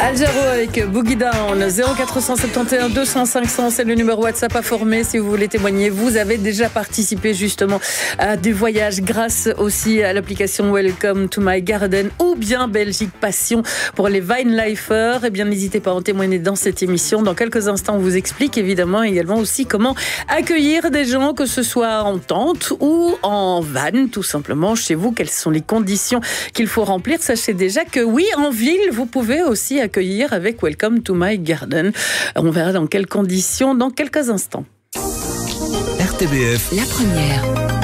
Al Jarreau avec Boogie Down. 0471 200 500, c'est le numéro WhatsApp à former si vous voulez témoigner. Vous avez déjà participé justement à des voyages grâce aussi à l'application Welcome to My Garden ou bien Belgique Passion pour les Vinelifers. Eh bien, n'hésitez pas à en témoigner dans cette émission. Dans quelques instants, on vous explique évidemment également aussi comment accueillir des gens, que ce soit en tente ou en van, tout simplement chez vous. Quelles sont les conditions qu'il faut remplir? Sachez déjà que oui, en ville, vous pouvez aussi accueillir avec Welcome to My Garden. On verra dans quelles conditions dans quelques instants. RTBF, la première.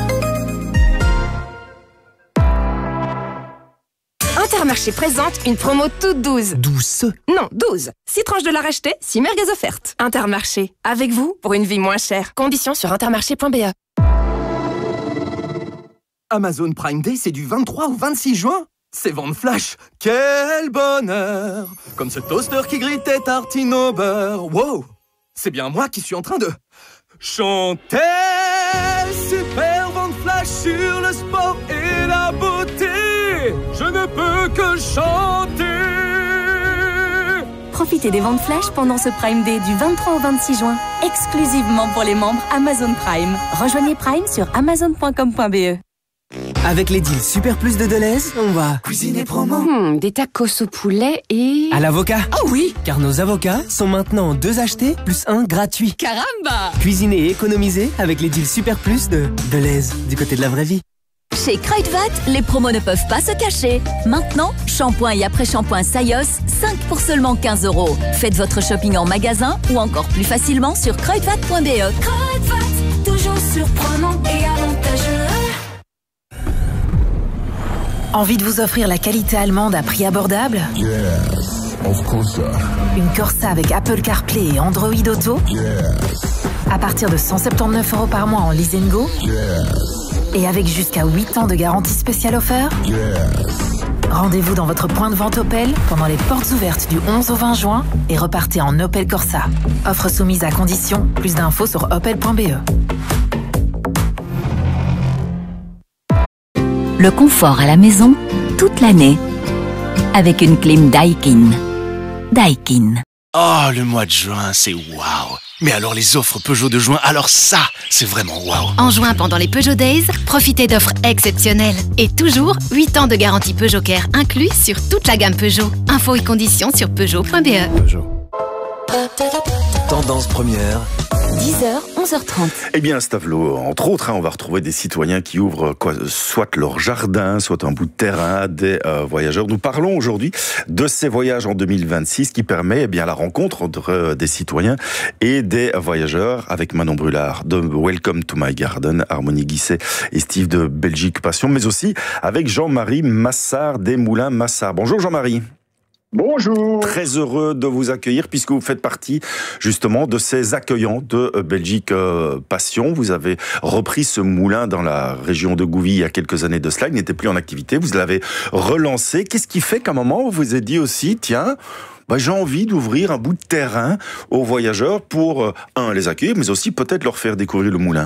Intermarché présente une promo toute douce. douce. Non, 12. 6 tranches de la racheter, 6 merguez offertes. Intermarché, avec vous pour une vie moins chère. Conditions sur intermarché.be. Amazon Prime Day, c'est du 23 au 26 juin. C'est vente flash. Quel bonheur! Comme ce toaster qui grille tes tartines au beurre. Wow! C'est bien moi qui suis en train de chanter. Super vente flash sur le sport et la beauté. Je ne peux que chanter. Profitez des ventes flash pendant ce Prime Day du 23 au 26 juin, exclusivement pour les membres Amazon Prime. Rejoignez Prime sur amazon.com.be. Avec les deals Super Plus de Deleuze, on va cuisiner promo. Des tacos au poulet et... À l'avocat. Oh oui! Car nos avocats sont maintenant 2 achetés plus 1 gratuit. Caramba! Cuisiner et économiser avec les deals Super Plus de Deleuze, du côté de la vraie vie. Chez Kruidvat, les promos ne peuvent pas se cacher. Maintenant, shampoing et après-shampoing Sayos, 5 pour seulement 15 €. Faites votre shopping en magasin ou encore plus facilement sur kruidvat.be. Kruidvat, toujours surprenant et avantageux. Envie de vous offrir la qualité allemande à prix abordable? Yes, of course. Une Corsa avec Apple CarPlay et Android Auto? Yes, À partir de 179 € par mois en lease and go? yes, Et avec jusqu'à 8 ans de garantie spéciale offerte? yes. Rendez-vous dans votre point de vente Opel pendant les portes ouvertes du 11 au 20 juin et repartez en Opel Corsa. Offre soumise à condition. Plus d'infos sur opel.be. Le confort à la maison, toute l'année. Avec une clim Daikin. Daikin. Oh, le mois de juin, c'est waouh! Mais alors les offres Peugeot de juin, alors ça, c'est vraiment waouh! En juin, pendant les Peugeot Days, profitez d'offres exceptionnelles. Et toujours, 8 ans de garantie Peugeot Care inclus sur toute la gamme Peugeot. Infos et conditions sur Peugeot.be. Peugeot. Tendance première. 10h, 11h30. Eh bien, Stavlo, entre autres, on va retrouver des citoyens qui ouvrent soit leur jardin, soit un bout de terrain à des voyageurs. Nous parlons aujourd'hui de ces voyages en 2026 qui permet la rencontre entre des citoyens et des voyageurs avec Manon Brulard de Welcome to My Garden, Harmonie Guisset et Steve de Belgique Passion, mais aussi avec Jean-Marie Massard des Moulins Massard. Bonjour Jean-Marie. Bonjour. Très heureux de vous accueillir puisque vous faites partie justement de ces accueillants de Belgique Passion. Vous avez repris ce moulin dans la région de Gouvy il y a quelques années de cela. Il n'était plus en activité. Vous l'avez relancé. Qu'est-ce qui fait qu'à un moment vous vous êtes dit aussi, tiens, j'ai envie d'ouvrir un bout de terrain aux voyageurs pour, les accueillir, mais aussi peut-être leur faire découvrir le moulin?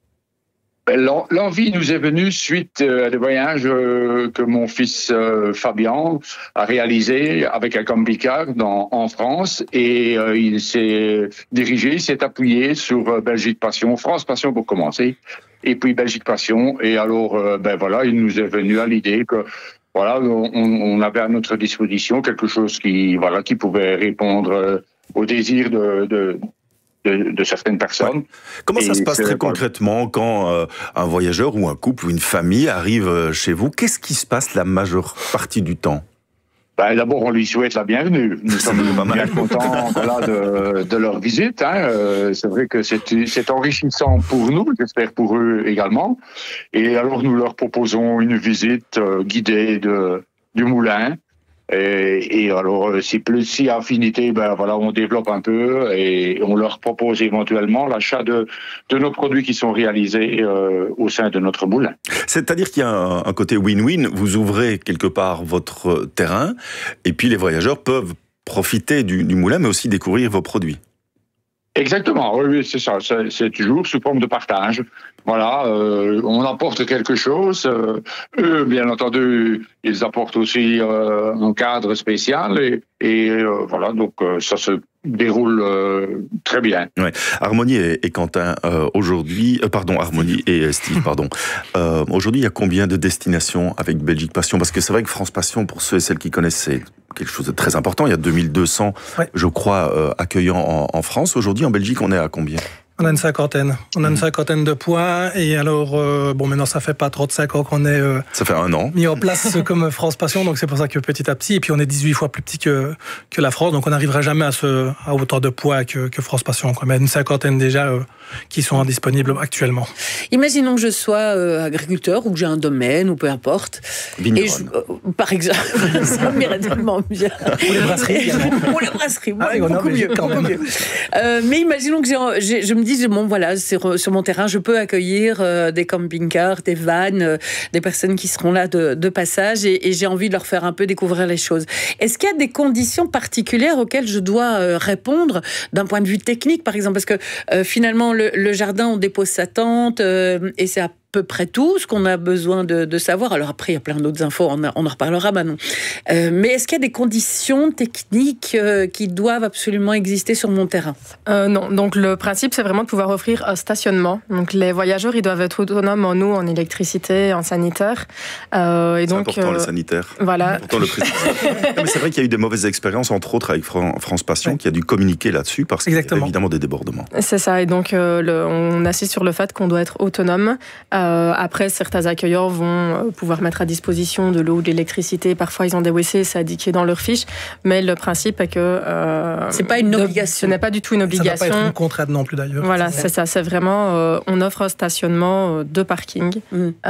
L'envie nous est venue suite à des voyages que mon fils Fabien a réalisé avec un camping-car en France et il s'est appuyé sur Belgique Passion, France Passion pour commencer, et puis Belgique Passion. Et alors, il nous est venu à l'idée que on avait à notre disposition quelque chose qui pouvait répondre au désir de certaines personnes. Ouais. Comment ça se passe très concrètement quand un voyageur ou un couple ou une famille arrive chez vous? Qu'est-ce qui se passe la majeure partie du temps? D'abord, on lui souhaite la bienvenue. Nous sommes bien contents de leur visite. C'est vrai que c'est enrichissant pour nous, j'espère pour eux également. Et alors, nous leur proposons une visite guidée du moulin. Et alors, si affinité, on développe un peu et on leur propose éventuellement l'achat de nos produits qui sont réalisés au sein de notre moulin. C'est-à-dire qu'il y a un côté win-win. Vous ouvrez quelque part votre terrain et puis les voyageurs peuvent profiter du moulin, mais aussi découvrir vos produits. Exactement, oui, c'est ça. C'est toujours sous forme de partage. Voilà, on apporte quelque chose. Eux, bien entendu, ils apportent aussi un cadre spécial Et voilà, donc ça se déroule très bien. Ouais. Harmonie et Quentin, aujourd'hui, Harmonie et Steve, pardon. Aujourd'hui, il y a combien de destinations avec Belgique Passion? Parce que c'est vrai que France Passion, pour ceux et celles qui connaissent, c'est quelque chose de très important. Il y a 2200, je crois, accueillants en France. Aujourd'hui, en Belgique, on est à combien? On a une cinquantaine. On a une cinquantaine de points. Et alors, maintenant, ça fait pas 35 ans qu'on est ça fait un an. mis en place comme France Passion. Donc, c'est pour ça que petit à petit, et puis on est 18 fois plus petit que la France. Donc, on n'arrivera jamais à autant de poids que France Passion, quoi. Mais une cinquantaine déjà qui sont disponibles actuellement. Imaginons que je sois agriculteur ou que j'ai un domaine ou peu importe. Par exemple, ça m'irait tellement bien. Ou les brasseries. Ou les brasseries, beaucoup mieux. Mais imaginons que je me dis, bon voilà, sur mon terrain, je peux accueillir des camping-cars, des vannes, des personnes qui seront là de passage et j'ai envie de leur faire un peu découvrir les choses. Est-ce qu'il y a des conditions particulières auxquelles je dois répondre d'un point de vue technique, par exemple? Parce que finalement, le jardin, on dépose sa tente et c'est à peu près tout ce qu'on a besoin de savoir. Alors après, il y a plein d'autres infos, on en reparlera maintenant. Mais est-ce qu'il y a des conditions techniques qui doivent absolument exister sur mon terrain? Non, donc le principe, c'est vraiment de pouvoir offrir un stationnement. Donc les voyageurs, ils doivent être autonomes en eau, en électricité, en sanitaire. C'est important, les sanitaires. Voilà. Important, le préciser. Mais c'est vrai qu'il y a eu des mauvaises expériences, entre autres avec France Passion, qui a dû communiquer là-dessus parce qu'il y a évidemment des débordements. C'est ça, et donc on insiste sur le fait qu'on doit être autonome. Après, certains accueilleurs vont pouvoir mettre à disposition de l'eau ou de l'électricité. Parfois, ils ont des WC, c'est indiqué dans leur fiche. Mais le principe est que... c'est pas une obligation. Ce n'est pas du tout une obligation. Ça ne doit pas être une contrainte non plus, d'ailleurs. Voilà, c'est ça. C'est vraiment... on offre un stationnement de parking.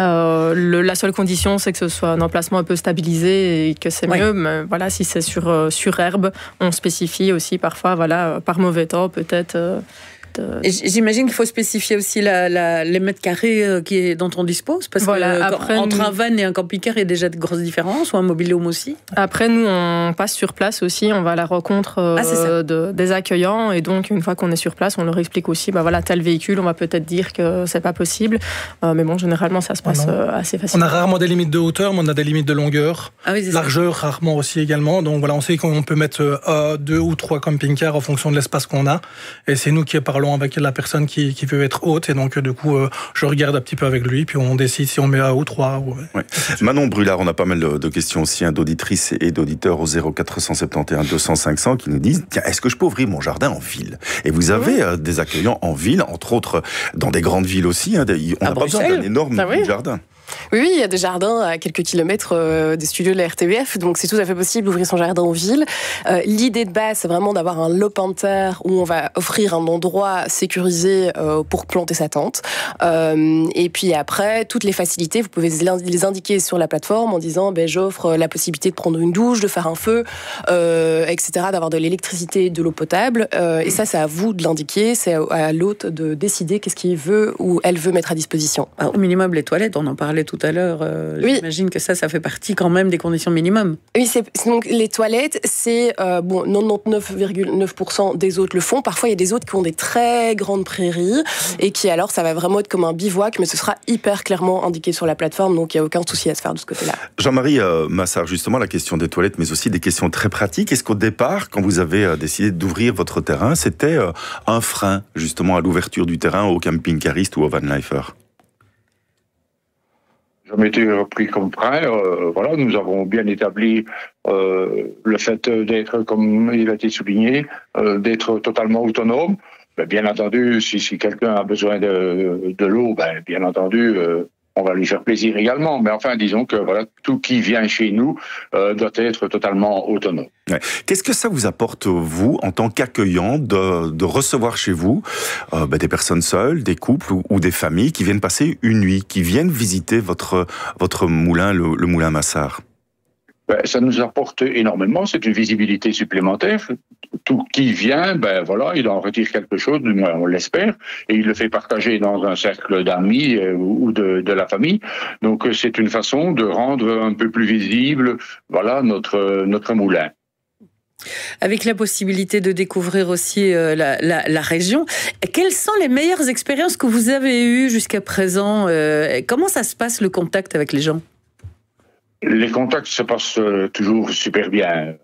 La seule condition, c'est que ce soit un emplacement un peu stabilisé et que c'est mieux. Mais voilà, si c'est sur herbe, on spécifie aussi parfois, voilà, par mauvais temps, peut-être... J'imagine qu'il faut spécifier aussi les mètres carrés dont on dispose, parce que entre un van et un camping-car, il y a déjà de grosses différences, ou un mobil-home aussi. Après, nous, on passe sur place aussi, on va à la rencontre des accueillants, et donc, une fois qu'on est sur place, on leur explique aussi, tel véhicule, on va peut-être dire que c'est pas possible, mais bon, généralement, ça se passe assez facilement. On a rarement des limites de hauteur, mais on a des limites de longueur. Largeur, rarement aussi également. Donc voilà, on sait qu'on peut mettre 2 ou 3 camping-cars en fonction de l'espace qu'on a, et c'est nous qui parlons avec la personne qui veut être haute, et donc du coup je regarde un petit peu avec lui, puis on décide si on met 1 ou 3. Manon Brulard, on a pas mal de questions aussi d'auditrices et d'auditeurs au 0471 200 500 qui nous disent, tiens, est-ce que je peux ouvrir mon jardin en ville? Et vous avez des accueillants en ville, entre autres dans des grandes villes aussi, on n'a pas besoin d'un énorme jardin. Oui, il y a des jardins à quelques kilomètres des studios de la RTBF, donc c'est tout à fait possible d'ouvrir son jardin en ville. L'idée de base, c'est vraiment d'avoir un lopin de terre où on va offrir un endroit sécurisé pour planter sa tente. Et puis après, toutes les facilités, vous pouvez les indiquer sur la plateforme en disant j'offre la possibilité de prendre une douche, de faire un feu, etc., d'avoir de l'électricité, de l'eau potable. Et ça, c'est à vous de l'indiquer, c'est à l'hôte de décider qu'est-ce qu'il veut ou elle veut mettre à disposition. Au minimum, les toilettes, on en parlait tout à l'heure. J'imagine que ça fait partie quand même des conditions minimum. Oui, donc les toilettes, c'est 99,9% des hôtes le font. Parfois, il y a des hôtes qui ont des très grandes prairies et qui alors, ça va vraiment être comme un bivouac, mais ce sera hyper clairement indiqué sur la plateforme, donc il n'y a aucun souci à se faire de ce côté-là. Jean-Marie Massard, justement, la question des toilettes, mais aussi des questions très pratiques. Est-ce qu'au départ, quand vous avez décidé d'ouvrir votre terrain, c'était un frein justement à l'ouverture du terrain au camping-cariste ou au van-lifer? Jamais été pris comme frein. Nous avons bien établi le fait d'être, comme il a été souligné, d'être totalement autonome. Bien entendu, si quelqu'un a besoin de l'eau, bien entendu, on va lui faire plaisir également. Mais enfin, disons que tout qui vient chez nous doit être totalement autonome. Ouais. Qu'est-ce que ça vous apporte, vous, en tant qu'accueillant, de recevoir chez vous des personnes seules, des couples ou des familles qui viennent passer une nuit, qui viennent visiter votre moulin, le moulin Massard? Ça nous apporte énormément, c'est une visibilité supplémentaire. Tout qui vient, il en retire quelque chose, du moins on l'espère, et il le fait partager dans un cercle d'amis ou de la famille. Donc c'est une façon de rendre un peu plus visible, notre moulin. Avec la possibilité de découvrir aussi la région. Quelles sont les meilleures expériences que vous avez eues jusqu'à présent? Comment ça se passe, le contact avec les gens? Les contacts se passent toujours super bien.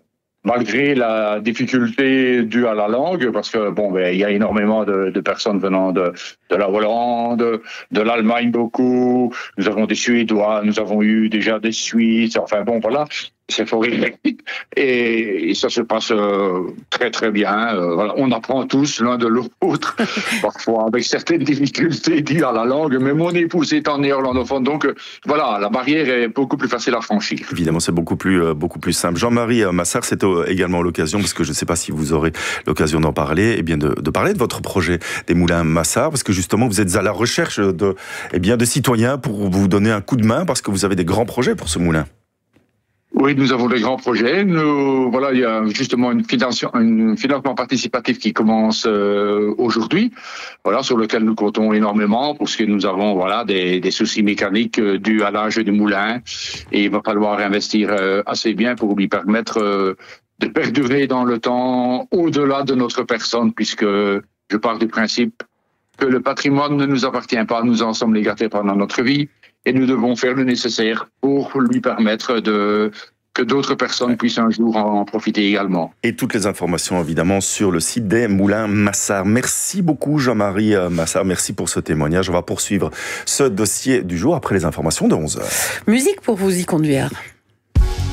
malgré la difficulté due à la langue, parce que il y a énormément de personnes venant de la Hollande, de l'Allemagne beaucoup. Nous avons des Suédois, nous avons eu déjà des Suisses. Enfin voilà. C'est fort et ça se passe très très bien. Voilà, on apprend tous l'un de l'autre, parfois avec certaines difficultés dues à la langue. Mais mon épouse étant néerlandophone, donc voilà, la barrière est beaucoup plus facile à franchir. Évidemment, c'est beaucoup plus simple. Jean-Marie Massard, c'est également l'occasion, parce que je ne sais pas si vous aurez l'occasion d'en parler, de parler de votre projet des moulins Massard, parce que justement vous êtes à la recherche de citoyens pour vous donner un coup de main, parce que vous avez des grands projets pour ce moulin. Oui, nous avons des grands projets. Il y a justement un financement participatif qui commence aujourd'hui, sur lequel nous comptons énormément, parce que nous avons des soucis mécaniques dus à l'âge du moulin, et il va falloir investir assez bien pour lui permettre de perdurer dans le temps, au-delà de notre personne, puisque je pars du principe que le patrimoine ne nous appartient pas, nous en sommes légatés pendant notre vie. Et nous devons faire le nécessaire pour lui permettre que d'autres personnes puissent un jour en profiter également. Et toutes les informations, évidemment, sur le site des moulins Massard. Merci beaucoup, Jean-Marie Massard. Merci pour ce témoignage. On va poursuivre ce dossier du jour après les informations de 11h. Musique pour vous y conduire.